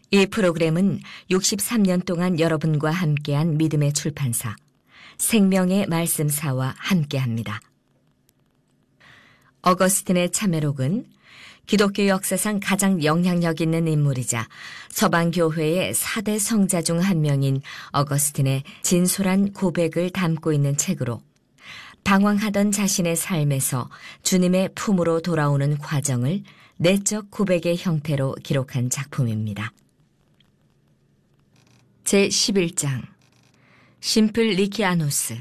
이 프로그램은 63년 동안 여러분과 함께한 믿음의 출판사, 생명의 말씀사와 함께합니다. 어거스틴의 참회록은 기독교 역사상 가장 영향력 있는 인물이자 서방교회의 4대 성자 중 한 명인 어거스틴의 진솔한 고백을 담고 있는 책으로 방황하던 자신의 삶에서 주님의 품으로 돌아오는 과정을 내적 고백의 형태로 기록한 작품입니다. 제11장 심플리키아노스.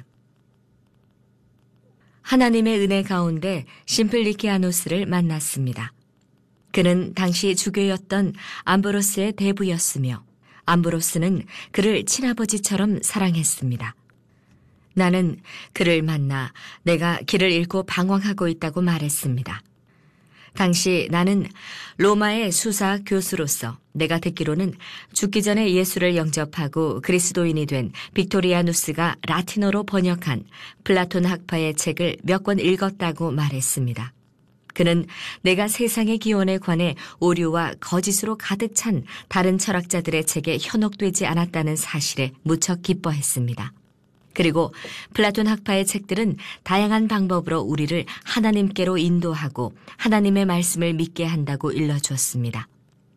하나님의 은혜 가운데 심플리키아노스를 만났습니다. 그는 당시 주교였던 암브로스의 대부였으며 암브로스는 그를 친아버지처럼 사랑했습니다. 나는 그를 만나 내가 길을 잃고 방황하고 있다고 말했습니다. 당시 나는 로마의 수사 교수로서 내가 듣기로는 죽기 전에 예수를 영접하고 그리스도인이 된 빅토리아누스가 라틴어로 번역한 플라톤 학파의 책을 몇 권 읽었다고 말했습니다. 그는 내가 세상의 기원에 관해 오류와 거짓으로 가득 찬 다른 철학자들의 책에 현혹되지 않았다는 사실에 무척 기뻐했습니다. 그리고 플라톤 학파의 책들은 다양한 방법으로 우리를 하나님께로 인도하고 하나님의 말씀을 믿게 한다고 일러주었습니다.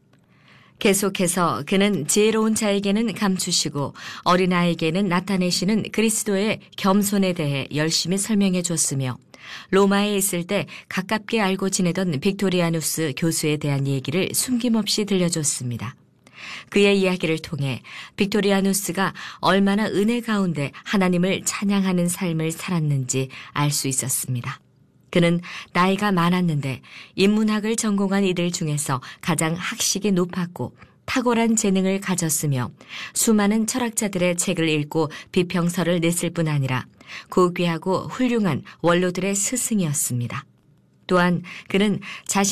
계속해서 그는 지혜로운 자에게는 감추시고 어린아이에게는 나타내시는 그리스도의 겸손에 대해 열심히 설명해 줬으며 로마에 있을 때 가깝게 알고 지내던 빅토리아누스 교수에 대한 얘기를 숨김없이 들려줬습니다. 그의 이야기를 통해 빅토리아누스가 얼마나 은혜 가운데 하나님을 찬양하는 삶을 살았는지 알 수 있었습니다. 그는 나이가 많았는데 인문학을 전공한 이들 중에서 가장 학식이 높았고 탁월한 재능을 가졌으며 수많은 철학자들의 책을 읽고 비평서를 냈을 뿐 아니라 고귀하고 훌륭한 원로들의 스승이었습니다. 또한 그는 자신